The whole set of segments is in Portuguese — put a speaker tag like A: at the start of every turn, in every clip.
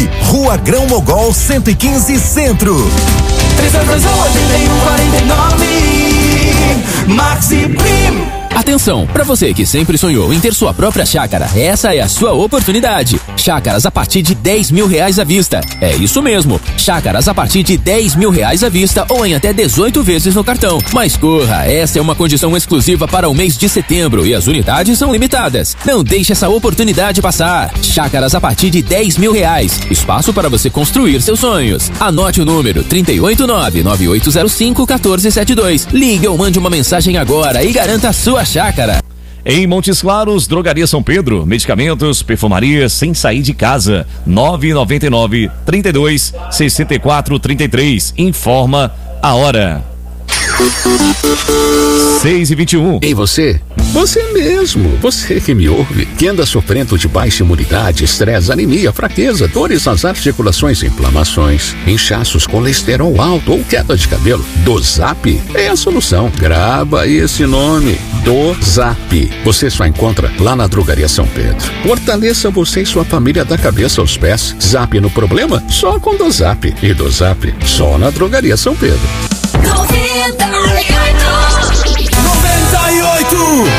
A: Maxi, Rua Grão Mogol 115 Centro. 3221-8149. Maxi Prim.
B: Atenção, para você que sempre sonhou em ter sua própria chácara, essa é a sua oportunidade. Chácaras a partir de R$10.000 à vista. É isso mesmo, chácaras a partir de R$10.000 à vista ou em até 18 vezes no cartão. Mas corra, essa é uma condição exclusiva para o mês de setembro e as unidades são limitadas. Não deixe essa oportunidade passar. Chácaras a partir de R$10.000. Espaço para você construir seus sonhos. Anote o número 389-9805-1472. Ligue ou mande uma mensagem agora e garanta a sua chácara.
C: Em Montes Claros, Drogaria São Pedro, medicamentos, perfumaria, sem sair de casa. 999-32-6433. Informa a hora. 6h21.
D: Ei, você? Você mesmo, você que me ouve, que anda sofrendo de baixa imunidade, estresse, anemia, fraqueza, dores nas articulações, inflamações, inchaços, colesterol alto ou queda de cabelo, Dozap é a solução. Grava esse nome, Dozap. Você só encontra lá na Drogaria São Pedro. Fortaleça você e sua família da cabeça aos pés. Zap no problema? Só com Dozap. E Dozap só na Drogaria São Pedro.
A: 98.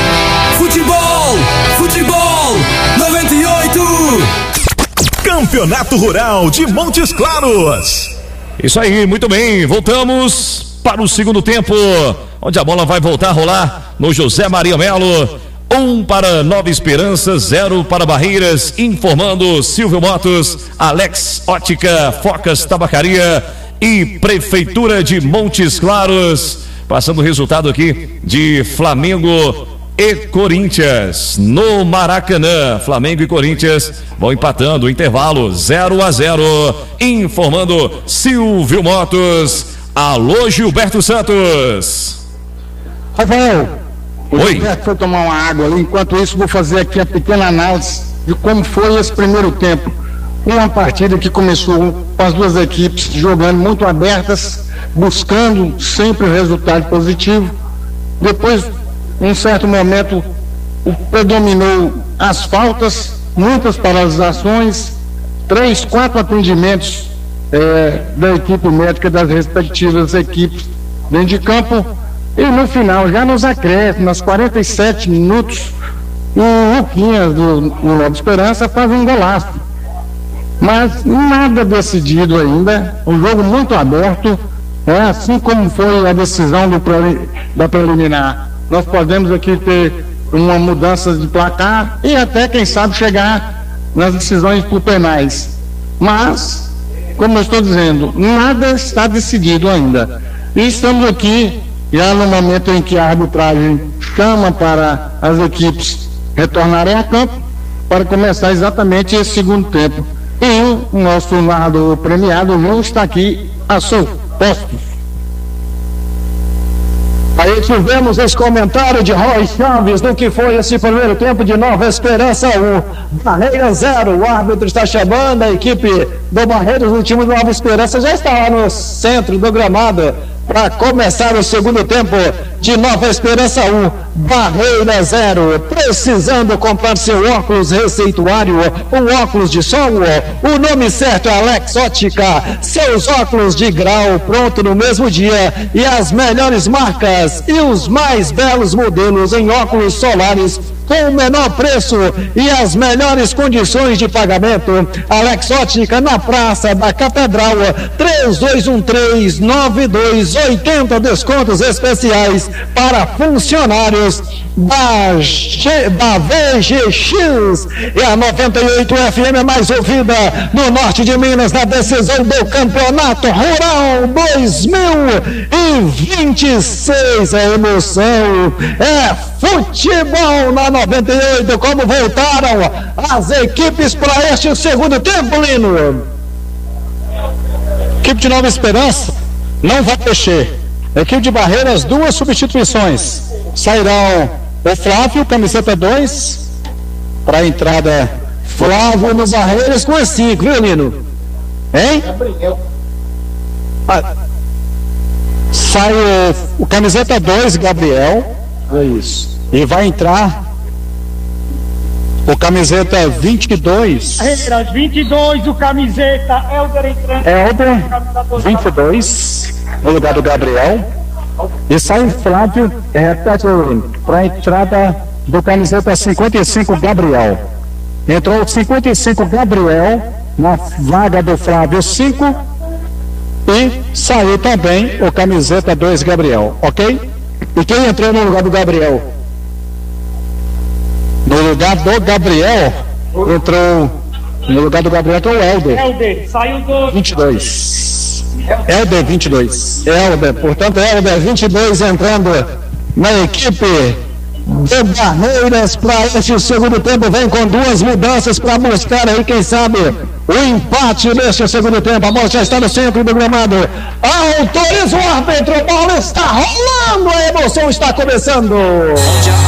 A: Futebol 98. Campeonato Rural de Montes Claros.
C: Isso aí, muito bem, voltamos para o segundo tempo, onde a bola vai voltar a rolar no José Maria Melo. 1 para Nova Esperança, 0 para Barreiras. Informando Silvio Motos, Alex Ótica, Focas Tabacaria e Prefeitura de Montes Claros. Passando o resultado aqui de Flamengo e Corinthians no Maracanã. Flamengo e Corinthians vão empatando o intervalo 0-0. Informando Silvio Motos. Alô, Gilberto Santos.
E: Rafael,
C: oi.
E: Gilberto foi tomar uma água ali. Enquanto isso, vou fazer aqui a pequena análise de como foi esse primeiro tempo. Uma partida que começou com as duas equipes jogando muito abertas, buscando sempre o resultado positivo. Depois, em certo momento, predominou as faltas, muitas paralisações, 3, 4 atendimentos da equipe médica das respectivas equipes dentro de campo. E no final, já nos acréscimos, nos 47 minutos, o Luquinhas do Nova Esperança faz um golaço. Mas nada decidido ainda, um jogo muito aberto, assim como foi a decisão da preliminar. Nós podemos aqui ter uma mudança de placar e até, quem sabe, chegar nas decisões por penais. Mas, como eu estou dizendo, nada está decidido ainda. E estamos aqui, já no momento em que a arbitragem chama para as equipes retornarem a campo, para começar exatamente esse segundo tempo. E o nosso narrador premiado, João, está aqui a seus postos.
F: Aí tivemos esse comentário de Roy Chaves do que foi esse primeiro tempo de Nova Esperança 1, Barreiras 0. O árbitro está chamando a equipe do Barreiras, o time do Nova Esperança já está lá no centro do gramado para começar o segundo tempo de Nova Esperança 1, Barreira 0. Precisando comprar seu óculos receituário, um óculos de sol, o nome certo é Alex Ótica. Seus óculos de grau pronto no mesmo dia e as melhores marcas e os mais belos modelos em óculos solares com o menor preço e as melhores condições de pagamento. Alex Ótica, na Praça da Catedral, 3213-9280, descontos especiais para funcionários da VGX. E a 98 FM é mais ouvida no norte de Minas na decisão do Campeonato Rural 2026. A emoção é futebol na 98. Como voltaram as equipes para este segundo tempo, Lino?
E: Equipe de Nova Esperança não vai mexer. Equipe de Barreiras, 2 substituições. Sairão o Flávio, camiseta 2, para a entrada. Flávio no Barreiras com as 5, viu, Lino? Hein? Sai o camiseta 2, Gabriel. É isso. E vai entrar O camiseta 22.
F: Barreiras 22, o camiseta Helder entrando.
E: Helder, 22, no lugar do Gabriel. E sai o Flávio, para a entrada do camiseta 55, Gabriel. Entrou o 55, Gabriel, na vaga do Flávio 5. E saiu também o camiseta 2, Gabriel, ok? E quem entrou no lugar do Gabriel? No lugar do Gabriel, entrou o Helder.
F: Helder, saiu do
E: 22. Helder 22. Helder, portanto, Helder 22 entrando na equipe de Barreiras para este segundo tempo. Vem com 2 mudanças para buscar aí, quem sabe, o empate neste segundo tempo. A bola já está no centro do gramado. Autoriza o árbitro, a bola está rolando, a emoção está começando.